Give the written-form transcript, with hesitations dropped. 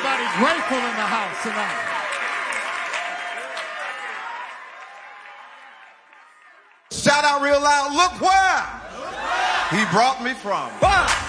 Anybody grateful in the house tonight? Shout out real loud, look where he brought me from.